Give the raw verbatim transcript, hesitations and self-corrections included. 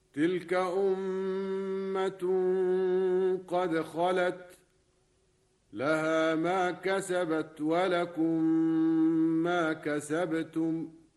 تلك أمة قد خلت لها ما كسبت ولكم ما كسبتم